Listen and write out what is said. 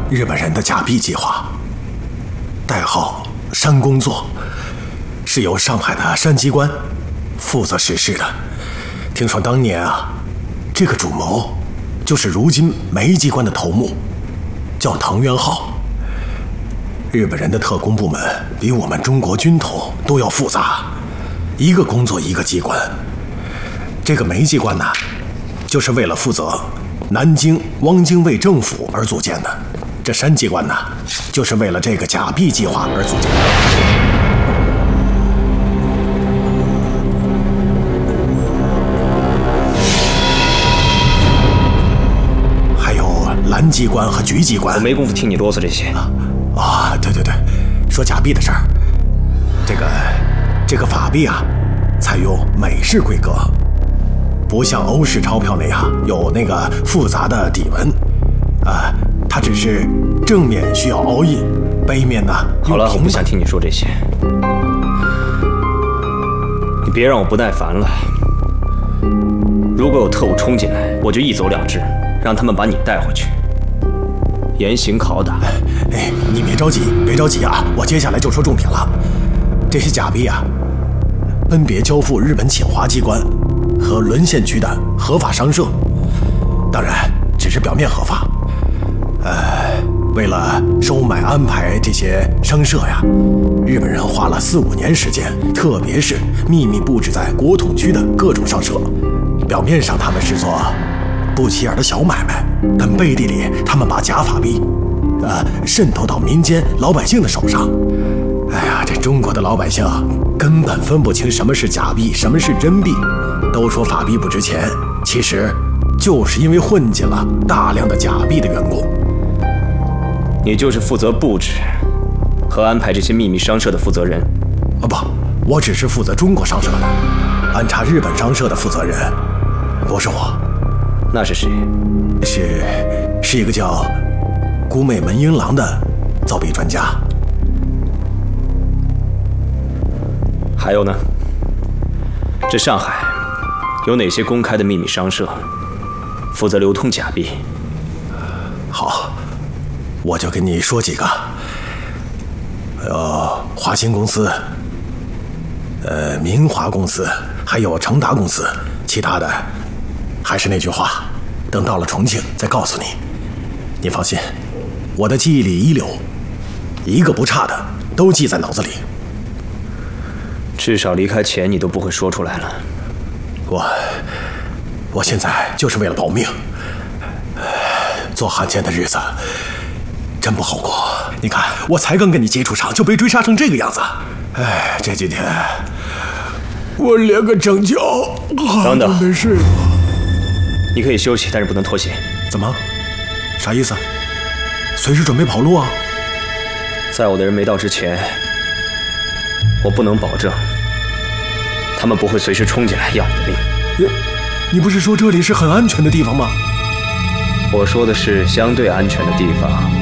日本人的假币计划，代号“山工作”，是由上海的山机关负责实施的。听说当年啊，这个主谋就是如今煤机关的头目，叫藤原浩。日本人的特工部门比我们中国军统都要复杂，一个工作一个机关。这个煤机关呢，就是为了负责南京汪精卫政府而组建的。这山机关呢，就是为了这个假币计划而组建的。还有蓝机关和局机关。 我没工夫听你啰嗦这些。 对，说假币的事儿。这个法币啊，采用美式规格，不像欧式钞票那样有那个复杂的底纹。它只是正面需要凹印，背面呢。 好了，我不想听你说这些，你别让我不耐烦了。如果有特务冲进来，我就一走了之，让他们把你带回去，严刑拷打。 你别着急啊！我接下来就说重点了。这些假币啊，分别交付日本侵华机关和沦陷区的合法商社，当然只是表面合法。为了收买安排这些商社呀，日本人花了4、5年时间，特别是秘密布置在国统区的各种商社。表面上他们是做不起眼的小买卖，但背地里他们把假法币渗透到民间老百姓的手上。这中国的老百姓根本分不清什么是假币，什么是真币。都说法币不值钱，其实就是因为混进了大量的假币的缘故。 你就是负责布置和安排这些秘密商社的负责人？ 不，我只是负责中国商社的，安插日本商社的负责人不是我。 那是谁？ 是一个叫古美门英郎的造币专家。 还有呢？这上海有哪些公开的秘密商社负责流通假币？ 好，我就跟你说几个。华兴公司，明华公司，还有成达公司。其他的还是那句话，等到了重庆再告诉你。你放心，我的记忆力一流，一个不差的都记在脑子里。 至少离开前你都不会说出来了。 我现在就是为了保命。做汉奸的日子真不好过。你看，我才刚跟你接触上，就被追杀成这个样子。这几天我连个整觉都没睡过。 你可以休息，但是不能脱鞋。 怎么？啥意思？随时准备跑路啊？ 在我的人没到之前，我不能保证他们不会随时冲进来要你的命。 你不是说这里是很安全的地方吗？ 我说的是相对安全的地方。